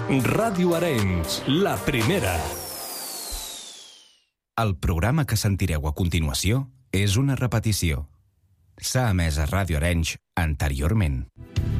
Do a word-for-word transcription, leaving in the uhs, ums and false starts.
Ràdio Arenys, la primera. El programa que sentireu a continuació és una repetició. S'ha emès a Ràdio Arenys anteriorment.